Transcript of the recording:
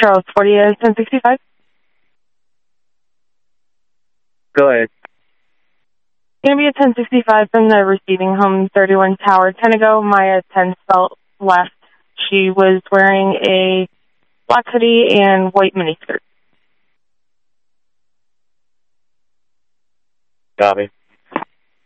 Charles 40 is 1065. Go ahead. Going to be a 1065 from the receiving home, 31 Tower, Tenego, Maya 10 spelt left. She was wearing a black hoodie and white miniskirt. Copy.